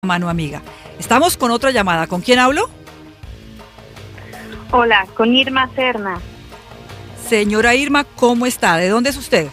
Mano amiga. Estamos con otra llamada. ¿Con quién hablo? Hola, con Irma Serna. Señora Irma, ¿cómo está? ¿De dónde es usted?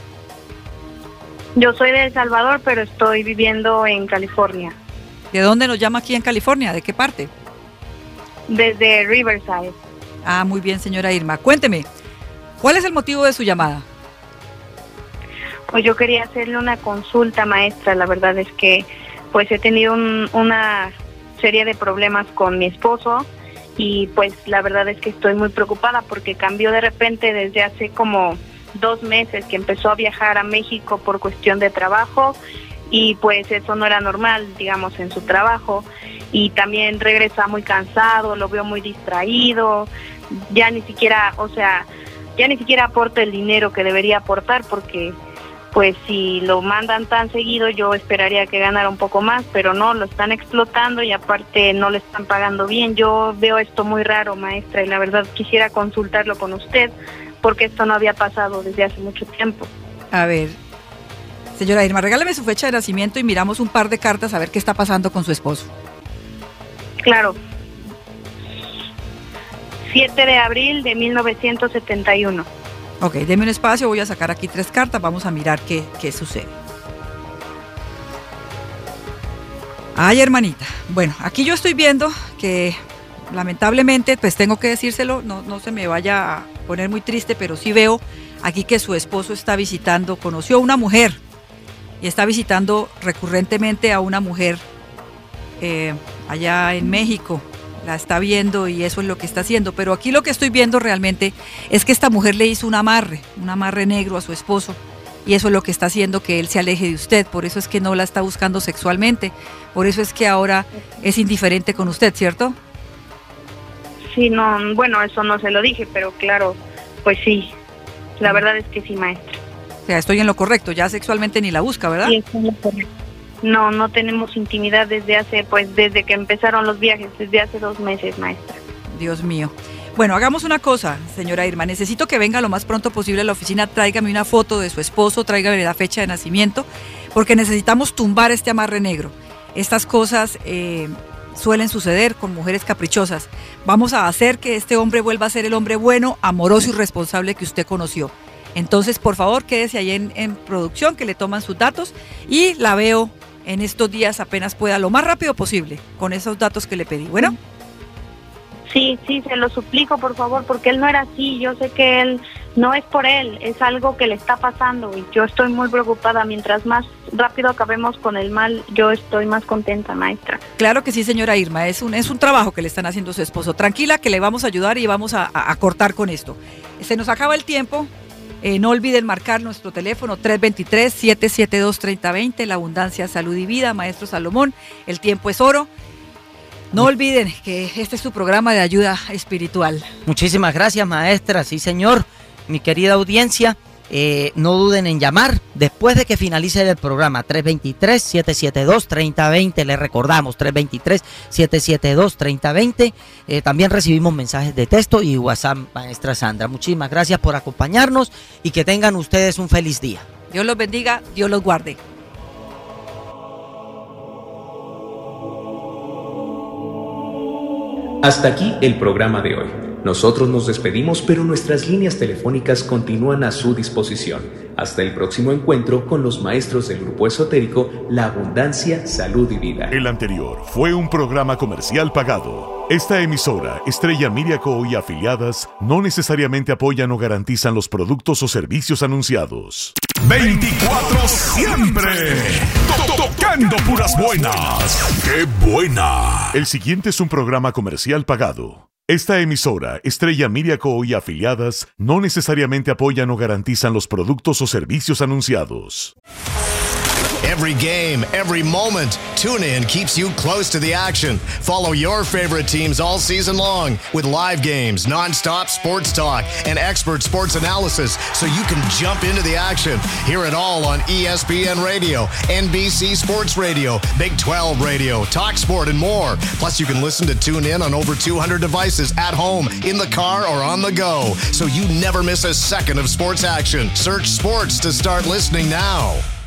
Yo soy de El Salvador, pero estoy viviendo en California. ¿De dónde nos llama aquí en California? ¿De qué parte? Desde Riverside. Ah, muy bien, señora Irma. Cuénteme, ¿cuál es el motivo de su llamada? Pues yo quería hacerle una consulta, maestra. La verdad es que pues he tenido una serie de problemas con mi esposo y pues la verdad es que estoy muy preocupada porque cambió de repente desde hace como 2 meses que empezó a viajar a México por cuestión de trabajo y pues eso no era normal, digamos, en su trabajo, y también regresa muy cansado, lo veo muy distraído, ya ni siquiera aporta el dinero que debería aportar porque pues si lo mandan tan seguido yo esperaría que ganara un poco más, pero no, lo están explotando y aparte no le están pagando bien. Yo veo esto muy raro, maestra, y la verdad quisiera consultarlo con usted porque esto no había pasado desde hace mucho tiempo. A ver, señora Irma, regáleme su fecha de nacimiento y miramos un par de cartas a ver qué está pasando con su esposo. Claro. 7 de abril de 1971. Ok, deme un espacio, voy a sacar aquí 3 cartas, vamos a mirar qué sucede. Ay, hermanita, bueno, aquí yo estoy viendo que lamentablemente, pues tengo que decírselo, no se me vaya a poner muy triste, pero sí veo aquí que su esposo está visitando, conoció a una mujer y está visitando recurrentemente a una mujer allá en México. La está viendo y eso es lo que está haciendo, pero aquí lo que estoy viendo realmente es que esta mujer le hizo un amarre negro a su esposo y eso es lo que está haciendo que él se aleje de usted, por eso es que no la está buscando sexualmente, por eso es que ahora es indiferente con usted, ¿cierto? Sí, no, bueno, eso no se lo dije, pero claro, pues sí, la verdad es que sí, maestra. O sea, estoy en lo correcto, ya sexualmente ni la busca, ¿verdad? Sí, estoy en lo correcto. No tenemos intimidad desde que empezaron los viajes, desde hace 2 meses, maestra. Dios mío. Bueno, hagamos una cosa, señora Irma, necesito que venga lo más pronto posible a la oficina, tráigame una foto de su esposo, tráigame la fecha de nacimiento, porque necesitamos tumbar este amarre negro. Estas cosas suelen suceder con mujeres caprichosas. Vamos a hacer que este hombre vuelva a ser el hombre bueno, amoroso y responsable que usted conoció. Entonces, por favor, quédese ahí en producción, que le toman sus datos y la veo en estos días apenas pueda, lo más rápido posible, con esos datos que le pedí. ¿Bueno? Sí, se lo suplico, por favor, porque él no era así. Yo sé que él no es por él, es algo que le está pasando y yo estoy muy preocupada. Mientras más rápido acabemos con el mal, yo estoy más contenta, maestra. Claro que sí, señora Irma, es un trabajo que le están haciendo a su esposo. Tranquila, que le vamos a ayudar y vamos a cortar con esto. Se nos acaba el tiempo. No olviden marcar nuestro teléfono 323-772-3020, La Abundancia, Salud y Vida, Maestro Salomón. El tiempo es oro. No olviden que este es su programa de ayuda espiritual. Muchísimas gracias, maestra. Sí, señor. Mi querida audiencia, no duden en llamar después de que finalice el programa. 323-772-3020. Les recordamos, 323-772-3020. También recibimos mensajes de texto y WhatsApp, maestra Sandra. Muchísimas gracias por acompañarnos y que tengan ustedes un feliz día. Dios los bendiga, Dios los guarde. Hasta aquí el programa de hoy. Nosotros nos despedimos, pero nuestras líneas telefónicas continúan a su disposición. Hasta el próximo encuentro con los maestros del grupo esotérico La Abundancia, Salud y Vida. El anterior fue un programa comercial pagado. Esta emisora, Estrella Miracle y afiliadas, no necesariamente apoyan o garantizan los productos o servicios anunciados. 24 siempre. Tocando puras buenas. ¡Qué buena! El siguiente es un programa comercial pagado. Esta emisora, Estrella Miracle y afiliadas, no necesariamente apoyan o garantizan los productos o servicios anunciados. Every game, every moment, TuneIn keeps you close to the action. Follow your favorite teams all season long with live games, non-stop sports talk, and expert sports analysis so you can jump into the action. Hear it all on ESPN Radio, NBC Sports Radio, Big 12 Radio, TalkSport, and more. Plus, you can listen to TuneIn on over 200 devices at home, in the car, or on the go, so you never miss a second of sports action. Search sports to start listening now.